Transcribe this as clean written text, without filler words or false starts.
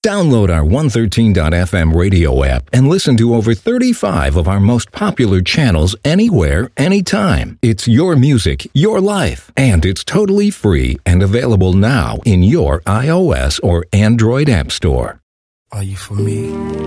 Download our 113.fm radio app and listen to over 35 of our most popular channels anywhere, anytime. It's your music, your life, and it's totally free and available now in your iOS or Android app store. Are you for me?